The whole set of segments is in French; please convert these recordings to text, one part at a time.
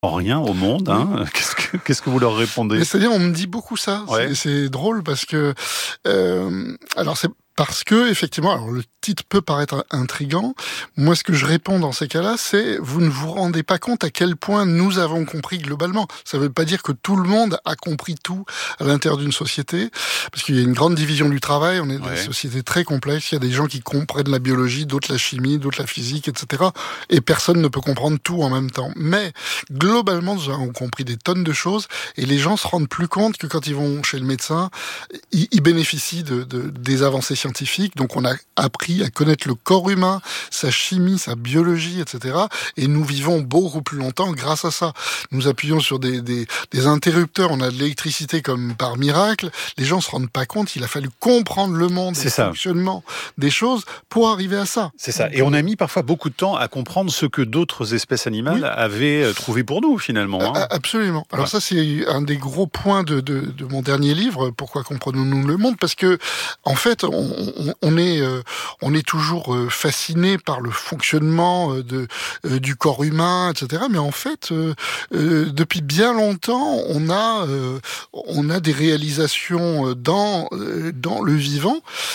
rien au monde. Hein. Qu'est-ce que vous leur répondez ? Mais c'est-à-dire, on me dit beaucoup ça. Ouais. C'est drôle parce que... alors, c'est parce que, effectivement, alors le titre peut paraître intriguant. Moi, ce que je réponds dans ces cas-là, c'est vous ne vous rendez pas compte à quel point nous avons compris globalement. Ça ne veut pas dire que tout le monde a compris tout à l'intérieur d'une société, parce qu'il y a une grande division du travail. On est dans une société très complexe. Il y a des gens qui comprennent la biologie, d'autres la chimie, d'autres la physique, etc. Et personne ne peut comprendre tout en même temps. Mais globalement, nous avons compris des tonnes de choses, et les gens se rendent plus compte que quand ils vont chez le médecin, ils bénéficient des avancées scientifiques. Donc on a appris à connaître le corps humain, sa chimie, sa biologie, etc. Et nous vivons beaucoup plus longtemps grâce à ça. Nous appuyons sur des interrupteurs, on a de l'électricité comme par miracle. Les gens se rendent pas compte, il a fallu comprendre le monde, le fonctionnement des choses pour arriver à ça. C'est ça. Et on a mis parfois beaucoup de temps à comprendre ce que d'autres espèces animales avaient trouvé pour nous, finalement. Hein. Absolument. Alors ça, c'est un des gros points de mon dernier livre, Pourquoi comprenons-nous le monde ? Parce que, en fait, on est toujours fasciné par le fonctionnement du corps humain, etc. Mais en fait, depuis bien longtemps, on a des réalisations dans le vivant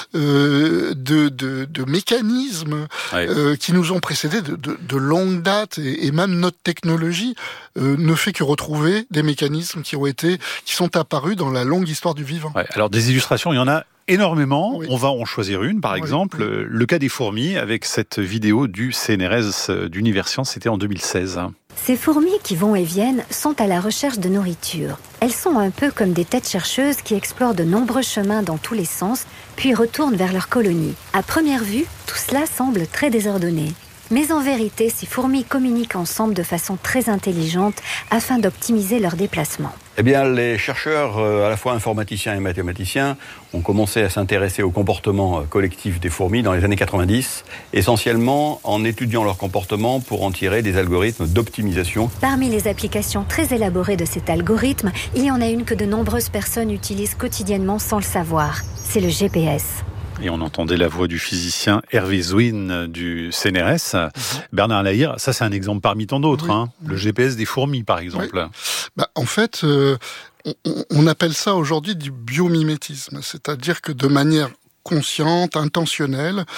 de mécanismes qui nous ont précédés de longue date, et même notre technologie ne fait que retrouver des mécanismes qui sont apparus dans la longue histoire du vivant. Ouais, alors des illustrations, il y en a énormément. On va en choisir une, par exemple. Le cas des fourmis, avec cette vidéo du CNRS d'Univers Science, c'était en 2016. Ces fourmis qui vont et viennent sont à la recherche de nourriture. Elles sont un peu comme des têtes chercheuses qui explorent de nombreux chemins dans tous les sens, puis retournent vers leur colonie. À première vue, tout cela semble très désordonné. Mais en vérité, ces fourmis communiquent ensemble de façon très intelligente afin d'optimiser leur déplacement. Eh bien, les chercheurs, à la fois informaticiens et mathématiciens, ont commencé à s'intéresser au comportement collectif des fourmis dans les années 90, essentiellement en étudiant leur comportement pour en tirer des algorithmes d'optimisation. Parmi les applications très élaborées de cet algorithme, il y en a une que de nombreuses personnes utilisent quotidiennement sans le savoir. C'est le GPS. Et on entendait la voix du physicien Hervé Zouin du CNRS. Bernard Lahire, ça c'est un exemple parmi tant d'autres. Le GPS des fourmis, par exemple. En fait, on appelle ça aujourd'hui du biomimétisme. C'est-à-dire que de manière consciente, intentionnelle,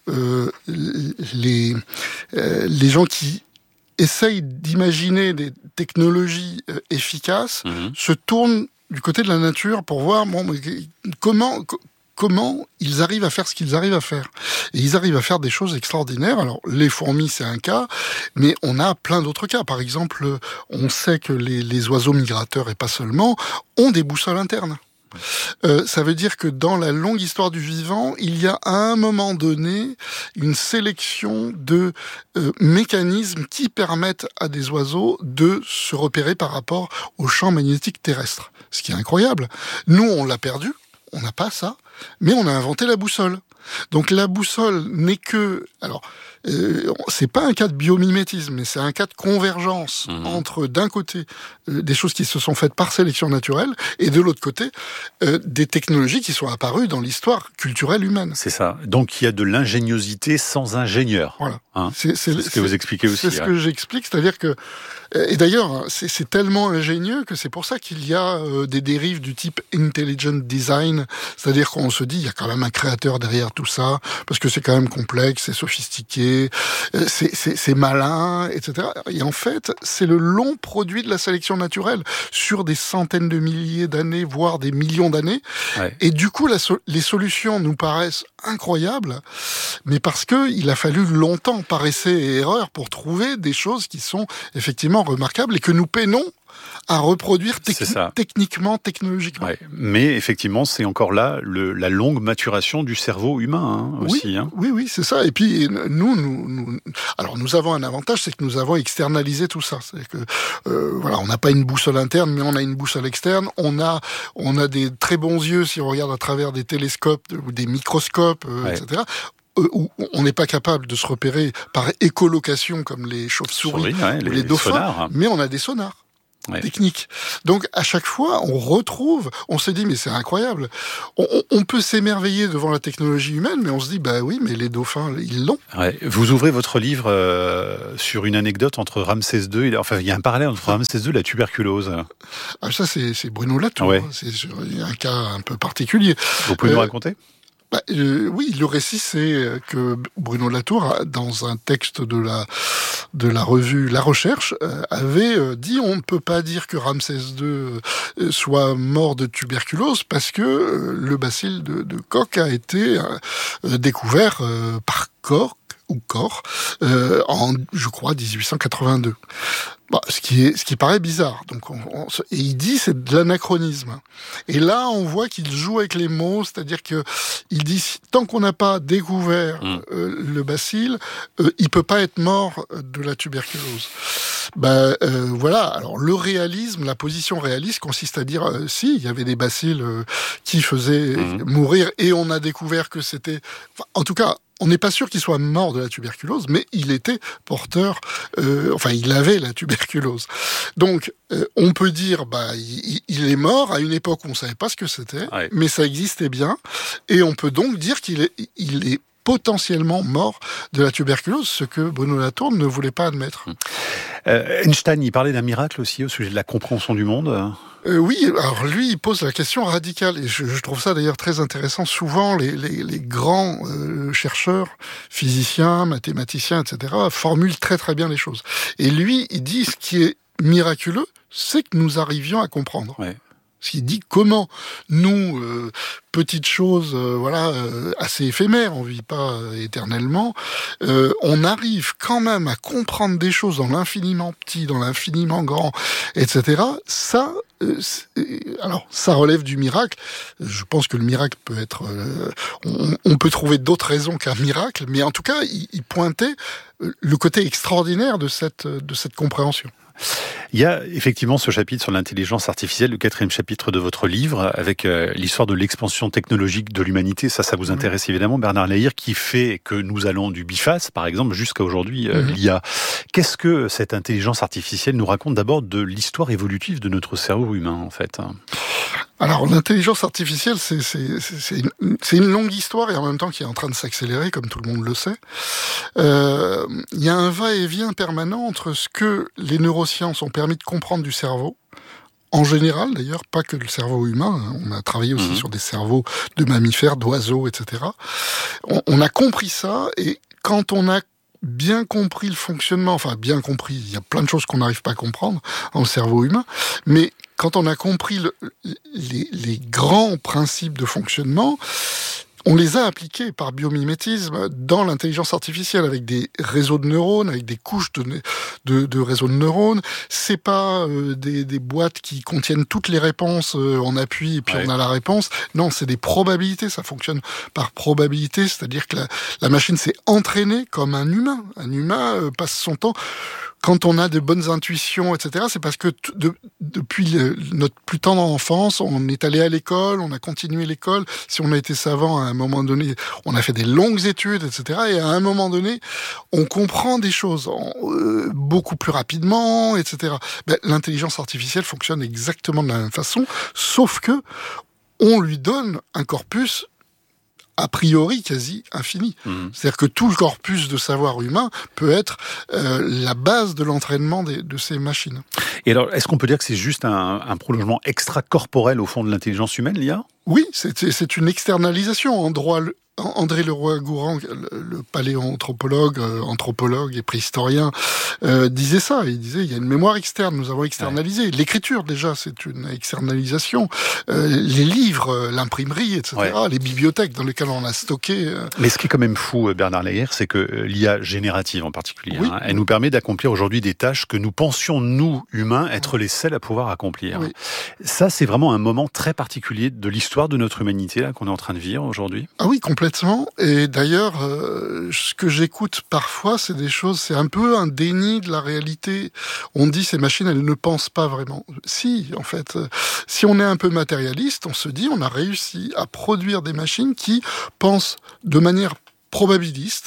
les gens qui essayent d'imaginer des technologies efficaces se tournent du côté de la nature pour voir comment ils arrivent à faire ce qu'ils arrivent à faire. Et ils arrivent à faire des choses extraordinaires. Alors, les fourmis, c'est un cas, mais on a plein d'autres cas. Par exemple, on sait que les oiseaux migrateurs, et pas seulement, ont des boussoles internes. Ça veut dire que dans la longue histoire du vivant, il y a à un moment donné une sélection de mécanismes qui permettent à des oiseaux de se repérer par rapport au champ magnétique terrestre. Ce qui est incroyable. Nous, on l'a perdu. On n'a pas ça, mais on a inventé la boussole. Donc la boussole n'est que... Alors, c'est pas un cas de biomimétisme, mais c'est un cas de convergence entre, d'un côté, des choses qui se sont faites par sélection naturelle, et de l'autre côté, des technologies qui sont apparues dans l'histoire culturelle humaine. C'est ça. Donc il y a de l'ingéniosité sans ingénieur. Voilà. C'est ce que vous expliquez aussi. C'est ce que j'explique, c'est-à-dire que... Et d'ailleurs, c'est tellement ingénieux que c'est pour ça qu'il y a des dérives du type intelligent design, c'est-à-dire qu'on se dit, il y a quand même un créateur derrière tout ça, parce que c'est quand même complexe, c'est sophistiqué, c'est malin, etc. Et en fait, c'est le long produit de la sélection naturelle sur des centaines de milliers d'années, voire des millions d'années. Et du coup, les solutions nous paraissent incroyables, mais parce que il a fallu longtemps, par essai et erreur, pour trouver des choses qui sont effectivement remarquables et que nous peinons à reproduire techniquement, technologiquement. Mais effectivement, c'est encore là la longue maturation du cerveau humain aussi. Oui, c'est ça. Et puis nous avons un avantage, c'est que nous avons externalisé tout ça. C'est que on n'a pas une boussole interne, mais on a une boussole externe. On a des très bons yeux si on regarde à travers des télescopes ou des microscopes, etc. Où on n'est pas capable de se repérer par écholocation comme les chauves-souris ou les dauphins, mais on a des sonars. technique. Donc, à chaque fois, on se dit, mais c'est incroyable. On peut s'émerveiller devant la technologie humaine, mais on se dit, bah oui, mais les dauphins, ils l'ont. Ouais. Vous ouvrez votre livre sur une anecdote entre Ramsès II, il y a un parallèle entre Ramsès II et la tuberculose. Ah, ça, c'est Bruno Latour. Ouais. C'est un cas un peu particulier. Vous pouvez nous raconter ? Oui, le récit, c'est que Bruno Latour, dans un texte de la revue La Recherche, avait dit on ne peut pas dire que Ramsès II soit mort de tuberculose parce que le bacille de Koch a été découvert par Koch en, je crois, 1882. Ce qui paraît bizarre. Donc, et il dit c'est de l'anachronisme. Et là, on voit qu'il joue avec les mots, c'est-à-dire que il dit tant qu'on n'a pas découvert le bacille, il peut pas être mort de la tuberculose. Voilà. Alors le réalisme, la position réaliste consiste à dire si il y avait des bacilles qui faisaient mourir, et on a découvert que c'était, en tout cas. On n'est pas sûr qu'il soit mort de la tuberculose, mais il était porteur, il avait la tuberculose. Donc, on peut dire, il est mort à une époque où on ne savait pas ce que c'était, mais ça existait bien, et on peut donc dire qu'il est potentiellement mort de la tuberculose, ce que Bruno Latour ne voulait pas admettre. Einstein, il parlait d'un miracle aussi au sujet de la compréhension du monde. Oui, alors lui, il pose la question radicale, et je trouve ça d'ailleurs très intéressant. Souvent, les grands chercheurs, physiciens, mathématiciens, etc., formulent très très bien les choses. Et lui, il dit ce qui est miraculeux, c'est que nous arrivions à comprendre. Ouais. Il dit comment nous, petites choses, assez éphémères, on vit pas éternellement, on arrive quand même à comprendre des choses dans l'infiniment petit, dans l'infiniment grand, etc. Ça, ça relève du miracle. Je pense que le miracle peut être, on peut trouver d'autres raisons qu'un miracle, mais en tout cas, il pointait le côté extraordinaire de cette compréhension. Il y a effectivement ce chapitre sur l'intelligence artificielle, le 4e chapitre de votre livre, avec l'histoire de l'expansion technologique de l'humanité. Ça vous intéresse évidemment, Bernard Lahire, qui fait que nous allons du biface, par exemple, jusqu'à aujourd'hui, l'IA. Qu'est-ce que cette intelligence artificielle nous raconte d'abord de l'histoire évolutive de notre cerveau humain, en fait ? Alors, l'intelligence artificielle, c'est une longue histoire et en même temps qui est en train de s'accélérer, comme tout le monde le sait. Il y a un va-et-vient permanent entre ce que les neurosciences ont permis de comprendre du cerveau, en général d'ailleurs, pas que le cerveau humain, on a travaillé aussi sur des cerveaux de mammifères, d'oiseaux, etc. On a compris ça, et quand on a bien compris le fonctionnement, il y a plein de choses qu'on n'arrive pas à comprendre dans le cerveau humain, mais quand on a compris les grands principes de fonctionnement, on les a appliqués par biomimétisme dans l'intelligence artificielle avec des réseaux de neurones, avec des couches de réseaux de neurones. C'est pas des boîtes qui contiennent toutes les réponses, on appuie et puis on a la réponse. Non, c'est des probabilités, ça fonctionne par probabilité, c'est-à-dire que la machine s'est entraînée comme un humain. Un humain passe son temps... Quand on a de bonnes intuitions, etc., c'est parce que depuis notre plus tendre enfance, on est allé à l'école, on a continué l'école. Si on a été savant à un moment donné, on a fait des longues études, etc. Et à un moment donné, on comprend des choses beaucoup plus rapidement, etc. L'intelligence artificielle fonctionne exactement de la même façon, sauf que on lui donne un corpus a priori quasi infini. C'est-à-dire que tout le corpus de savoir humain peut être la base de l'entraînement de ces machines. Et alors, est-ce qu'on peut dire que c'est juste un prolongement extracorporel au fond de l'intelligence humaine, l'IA ? Oui, c'est une externalisation. André Leroi-Gourhan, le paléoanthropologue, anthropologue et préhistorien, disait ça. Il disait, il y a une mémoire externe, nous avons externalisé. Ouais. L'écriture, déjà, c'est une externalisation. Les livres, l'imprimerie, etc. Ouais. Les bibliothèques dans lesquelles on a stocké... Mais ce qui est quand même fou, Bernard Lahire, c'est que l'IA générative en particulier, elle nous permet d'accomplir aujourd'hui des tâches que nous pensions, nous, humains, être les seuls à pouvoir accomplir. Oui. Ça, c'est vraiment un moment très particulier de l'histoire de notre humanité, là, qu'on est en train de vivre aujourd'hui. Ah oui, complètement. Et d'ailleurs, ce que j'écoute parfois, c'est des choses, c'est un peu un déni de la réalité. On dit ces machines, elles ne pensent pas vraiment. Si, en fait, si on est un peu matérialiste, on se dit on a réussi à produire des machines qui pensent de manière probabiliste,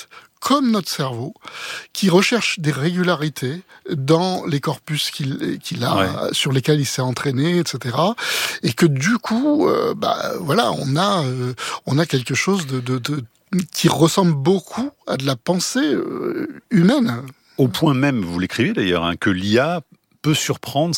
comme notre cerveau, qui recherche des régularités dans les corpus qu'il a, sur lesquels il s'est entraîné, etc. Et que du coup, on a quelque chose qui ressemble beaucoup à de la pensée humaine. Au point même, vous l'écrivez d'ailleurs, que l'IA peut surprendre